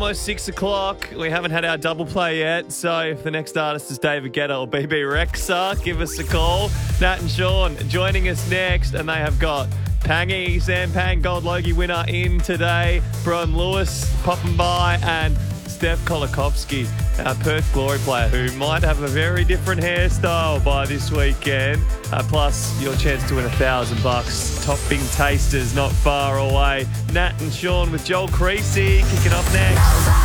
almost 6 o'clock. We haven't had our double play yet, so if the next artist is David Guetta or BB Rexa, give us a call. Nat and Sean joining us next, and they have got Pangy, Sam Pang, Gold Logie winner in today, Bron Lewis popping by, and Steph Kolakowski, our Perth Glory player, who might have a very different hairstyle by this weekend. Plus, your chance to win $1,000. Topping Tasters not far away. Nat and Sean with Joel Creasy kicking off next.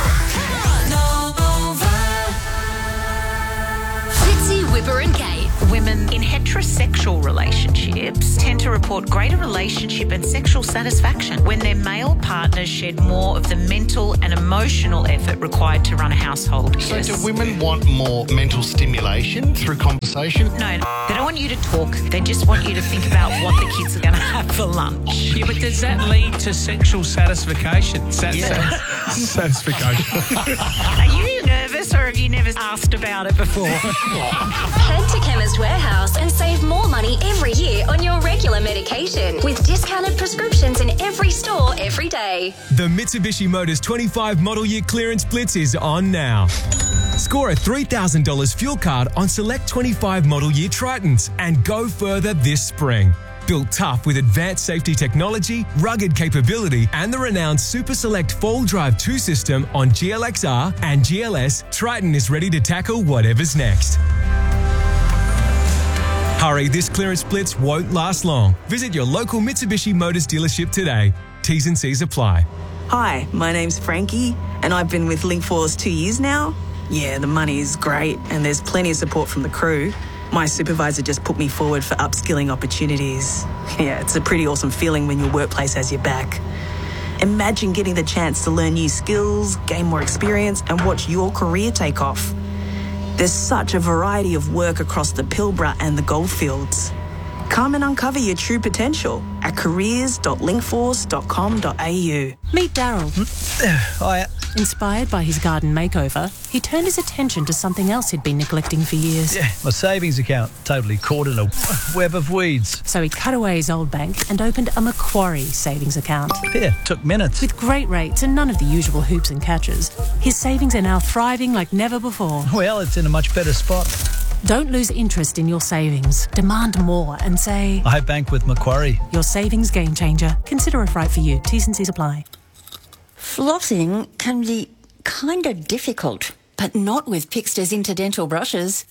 Fitzy, Whipper and Kate. Women in heterosexual relationships tend to report greater relationship and sexual satisfaction when their male partners shed more of the mental and emotional effort required to run a household. So do women want more mental stimulation through conversation? No, they don't want you to talk. They just want you to think about what the kids are going to have for lunch. Yeah, but does that lead to sexual satisfaction? Satisfaction. Are you nervous or have you never asked about it before? Head to Chemist Warehouse and save more money every year on your regular medication with discounted prescriptions in every store every day. The Mitsubishi Motors 25 model year clearance blitz is on now. Score a $3,000 fuel card on select 25 model year Tritons and go further this spring. Built tough with advanced safety technology, rugged capability, and the renowned Super Select 4-wheel drive 2 system on GLXR and GLS, Triton is ready to tackle whatever's next. Hurry, this clearance blitz won't last long. Visit your local Mitsubishi Motors dealership today. T's and C's apply. Hi, my name's Frankie, and I've been with Linkforce 2 years now. Yeah, the money's great, and there's plenty of support from the crew. My supervisor just put me forward for upskilling opportunities. Yeah, it's a pretty awesome feeling when your workplace has your back. Imagine getting the chance to learn new skills, gain more experience, and watch your career take off. There's such a variety of work across the Pilbara and the Goldfields. Come and uncover your true potential at careers.linkforce.com.au. Meet Daryl. Hiya. Inspired by his garden makeover, he turned his attention to something else he'd been neglecting for years. Yeah, my savings account totally caught in a web of weeds. So he cut away his old bank and opened a Macquarie savings account. Yeah, took minutes. With great rates and none of the usual hoops and catches, his savings are now thriving like never before. Well, it's in a much better spot. Don't lose interest in your savings. Demand more and say, I bank with Macquarie. Your savings game changer. Consider if right for you. T's and C's apply. Flossing can be kind of difficult, but not with Pixter's Interdental brushes.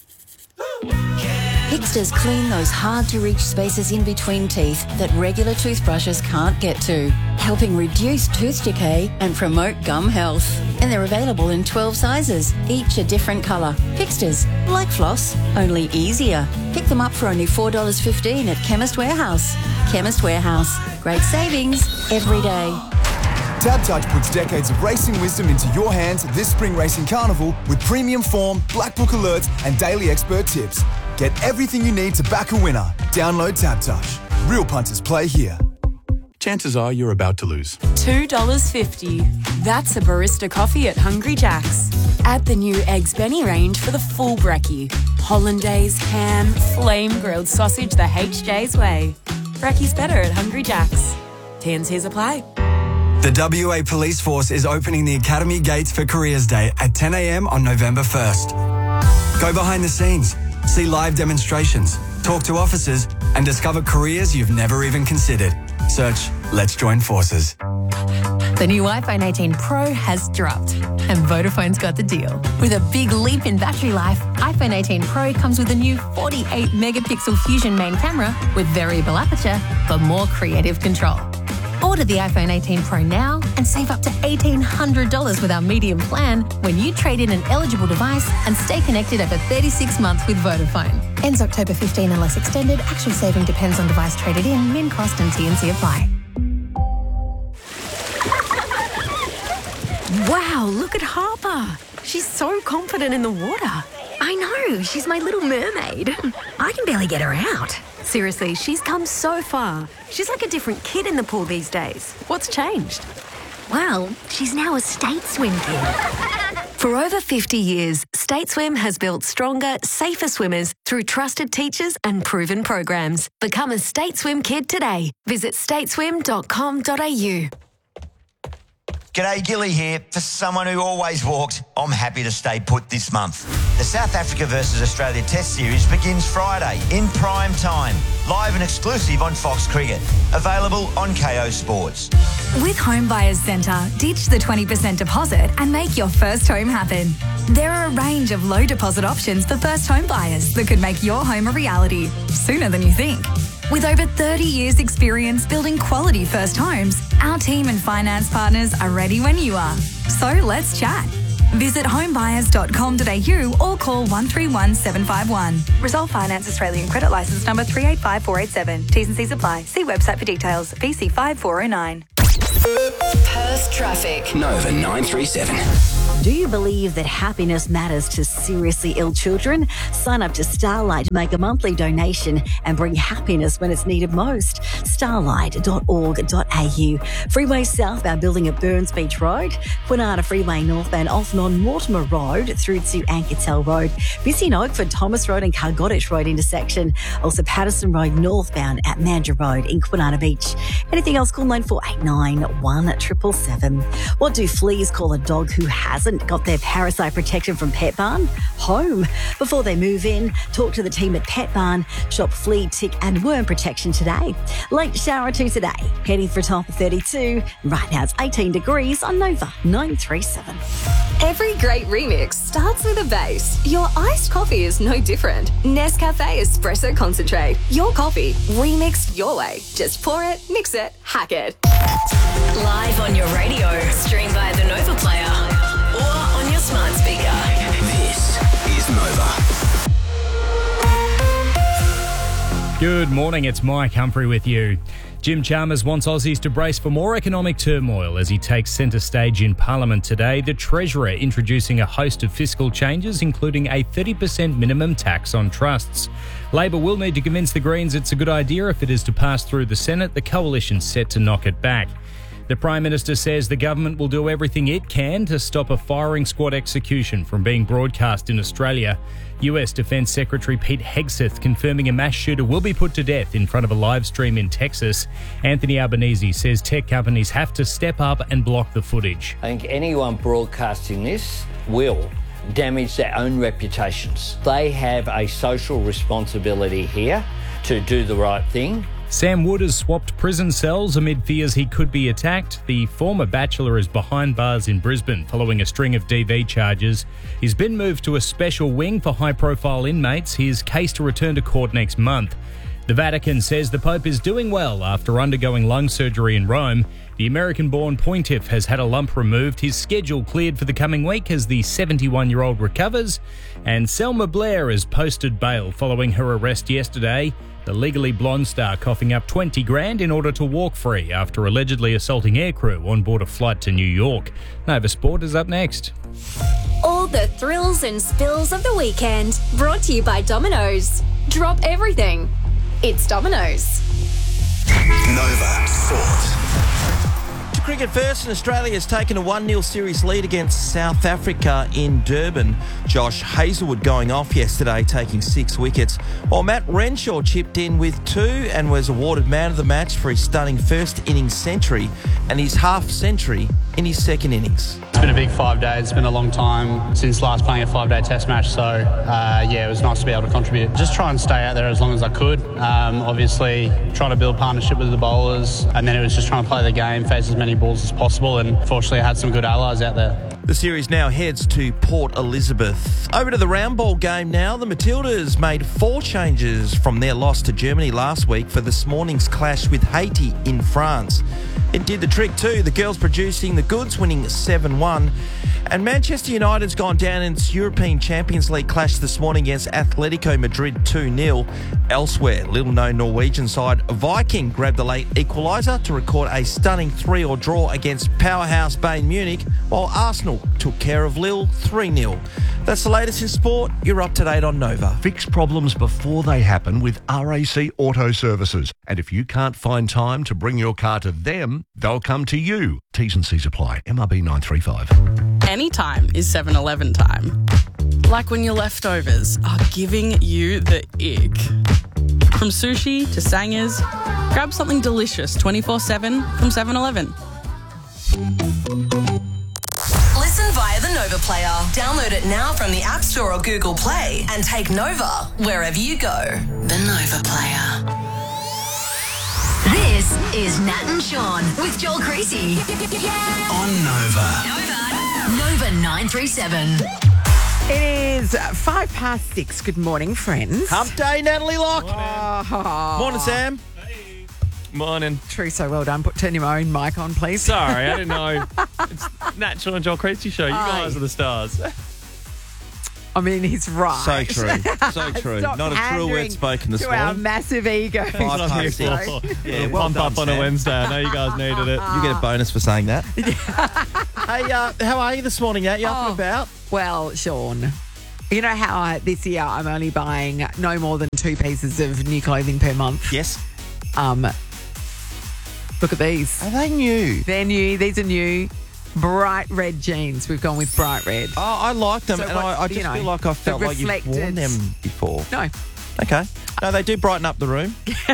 Pixter's clean those hard-to-reach spaces in between teeth that regular toothbrushes can't get to, helping reduce tooth decay and promote gum health. And they're available in 12 sizes, each a different colour. Pixter's, like floss, only easier. Pick them up for only $4.15 at Chemist Warehouse. Chemist Warehouse. Great savings every day. TABtouch puts decades of racing wisdom into your hands this spring racing carnival with premium form, black book alerts and daily expert tips. Get everything you need to back a winner. Download TABtouch. Real punters play here. Chances are you're about to lose. $2.50. That's a barista coffee at Hungry Jack's. Add the new Eggs Benny range for the full brekkie. Hollandaise, ham, flame-grilled sausage the HJ's way. Brekkie's better at Hungry Jack's. T&Cs apply. The WA Police Force is opening the Academy gates for Careers Day at 10 a.m. on November 1st. Go behind the scenes, see live demonstrations, talk to officers, and discover careers you've never even considered. Search Let's Join Forces. The new iPhone 18 Pro has dropped, and Vodafone's got the deal. With a big leap in battery life, iPhone 18 Pro comes with a new 48-megapixel Fusion main camera with variable aperture for more creative control. Order the iPhone 18 Pro now and save up to $1,800 with our medium plan when you trade in an eligible device and stay connected over 36 months with Vodafone. Ends October 15 unless extended. Actual saving depends on device traded in, min cost and T&C apply. Wow, look at Harper. She's so confident in the water. I know, she's my little mermaid. I can barely get her out. Seriously, she's come so far. She's like a different kid in the pool these days. What's changed? Well, she's now a State Swim kid. For over 50 years, State Swim has built stronger, safer swimmers through trusted teachers and proven programs. Become a State Swim kid today. Visit stateswim.com.au. G'day, Gilly here. For someone who always walked, I'm happy to stay put this month. The South Africa versus Australia Test Series begins Friday in prime time. Live and exclusive on Fox Cricket. Available on KO Sports. With Home Buyers Centre, ditch the 20% deposit and make your first home happen. There are a range of low deposit options for first home buyers that could make your home a reality sooner than you think. With over 30 years' experience building quality first homes, our team and finance partners are ready when you are. So let's chat. Visit homebuyers.com.au or call 131 751. Resolve Finance Australian Credit Licence number 385487. T's and C's apply. See website for details. BC 5409. Perth traffic. Nova 937. Do you believe that happiness matters to seriously ill children? Sign up to Starlight to make a monthly donation and bring happiness when it's needed most. Starlight.org.au. Freeway southbound building at Burns Beach Road. Kwinana Freeway northbound Alton Mortimer Road through to Anketel Road. Busy in Oakford, Thomas Road and Cargottish Road intersection. Also Patterson Road northbound at Mandurah Road in Kwinana Beach. Anything else, call 9489 1777. What do fleas call a dog who hasn't got their parasite protection from Pet Barn? Home. Before they move in, talk to the team at Pet Barn. Shop flea, tick and worm protection today. Late shower too today. Heading for a top of 32. Right now it's 18 degrees on Nova 937. Every great remix starts with a base. Your iced coffee is no different. Nescafe Espresso Concentrate. Your coffee, remixed your way. Just pour it, mix it, hack it. Live on your radio. Stream by the Nova Player. Or on your smart speaker. This is Nova. Good morning, it's Mike Humphrey with you. Jim Chalmers wants Aussies to brace for more economic turmoil as he takes centre stage in Parliament today. The Treasurer introducing a host of fiscal changes, including a 30% minimum tax on trusts. Labor will need to convince the Greens it's a good idea if it is to pass through the Senate. The coalition's set to knock it back. The Prime Minister says the government will do everything it can to stop a firing squad execution from being broadcast in Australia. US Defence Secretary Pete Hegseth confirming a mass shooter will be put to death in front of a live stream in Texas. Anthony Albanese says tech companies have to step up and block the footage. I think anyone broadcasting this will damage their own reputations. They have a social responsibility here to do the right thing. Sam Wood has swapped prison cells amid fears he could be attacked. The former Bachelor is behind bars in Brisbane following a string of DV charges. He's been moved to a special wing for high-profile inmates. His case to return to court next month. The Vatican says the Pope is doing well after undergoing lung surgery in Rome. The American-born pontiff has had a lump removed. His schedule cleared for the coming week as the 71-year-old recovers. And Selma Blair has posted bail following her arrest yesterday. The Legally Blonde star coughing up $20,000 in order to walk free after allegedly assaulting aircrew on board a flight to New York. Nova Sport is up next. All the thrills and spills of the weekend. Brought to you by Domino's. Drop everything. It's Domino's. Nova Sport. To cricket first, and Australia has taken a 1-0 series lead against South Africa in Durban. Josh Hazlewood going off yesterday, taking 6 wickets, while Matt Renshaw chipped in with 2 and was awarded man of the match for his stunning first innings century and his half century in his second innings. It's been a big 5 days. It's been a long time since last playing a 5-day test match, so it was nice to be able to contribute. Just try and stay out there as long as I could. Obviously, trying to build partnership with the bowlers, and then it was just trying to play the game, face as many balls as possible, and fortunately I had some good allies out there. The series now heads to Port Elizabeth. Over to the round ball game now. The Matildas made 4 changes from their loss to Germany last week for this morning's clash with Haiti in France. It did the trick too, the girls producing the goods, winning 7-1. And Manchester United's gone down in its European Champions League clash this morning against Atletico Madrid 2-0. Elsewhere, little-known Norwegian side Viking grabbed the late equaliser to record a stunning 3-3 draw against powerhouse Bayern Munich, while Arsenal took care of Lille 3-0. That's the latest in sport. You're up to date on Nova. Fix problems before they happen with RAC Auto Services. And if you can't find time to bring your car to them, they'll come to you. T's and C's apply. MRB 935. Anytime is 7-Eleven time. Like when your leftovers are giving you the ick. From sushi to sangers, grab something delicious 24/7 from 7-Eleven. Nova Player. Download it now from the App Store or Google Play and take Nova wherever you go. The Nova Player. This is Nat and Sean with Joel Creasy. On Nova. Nova 937. It is 6:05. Good morning, friends. Hump day, Natalie Locke. Morning, Sam. Morning. True, so well done. Turn your own mic on, please. Sorry, I didn't know. It's Nat, Sean and Joel Creasy show. You guys are the stars. I mean, he's right. So true. So true. Stop Not a true word spoken this to morning. our massive ego. Yeah, well pump done, up on a Sam. Wednesday. I know you guys needed it. You get a bonus for saying that. Hey, how are you this morning, Nat? You up and about? Well, Sean, you know how this year I'm only buying no more than 2 pieces of new clothing per month? Yes. Look at these. Are they new? They're new. These are new. Bright red jeans. We've gone with bright red. Oh, I like them, So and what- I just you know, feel like I felt the like you've worn reflected- them before. No. Okay. No, they do brighten up the room.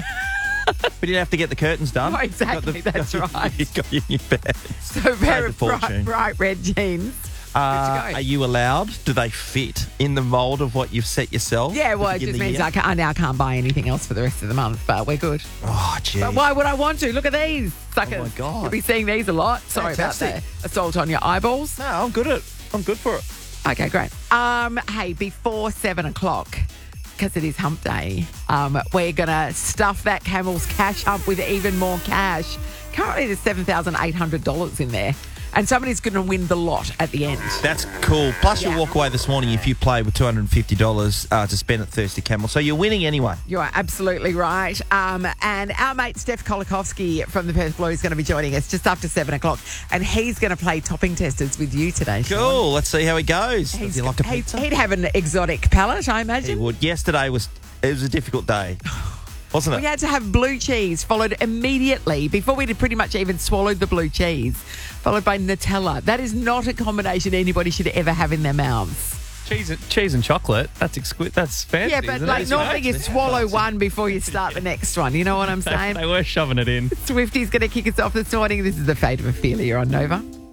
We didn't have to get the curtains done. Oh, exactly, that's right. You got your new bed. So a pair of Save the fortune. bright red jeans. Are you allowed? Do they fit in the mould of what you've set yourself? Yeah, well, to it begin just the means year? I now can't buy anything else for the rest of the month, but we're good. Oh, gee. But why would I want to? Look at these suckers. Oh, my God. You'll be seeing these a lot. Sorry Fantastic. about the assault on your eyeballs. No, I'm good for it. Okay, great. Hey, before 7 o'clock, because it is hump day, we're going to stuff that Camel's cash hump with even more cash. Currently, there's $7,800 in there. And somebody's going to win the lot at the end. That's cool. Plus, you'll walk away this morning if you play with $250 to spend at Thirsty Camel. So you're winning anyway. You are absolutely right. And our mate Steph Kolikovsky from the Perth Blue is going to be joining us just after 7 o'clock. And he's going to play topping testers with you today, Sean. Cool. Let's see how he goes. Does he like a pizza? He'd have an exotic palate, I imagine. He would. Yesterday was a difficult day, wasn't it? We had to have blue cheese followed immediately before we'd pretty much even swallowed the blue cheese, followed by Nutella. That is not a combination anybody should ever have in their mouths. Cheese and chocolate. That's exquisite. That's fancy. Yeah, but isn't like it? normally you swallow one before you start the next one. You know what I'm saying? They were shoving it in. Swifty's going to kick us off this morning. This is the fate of Ophelia on Nova.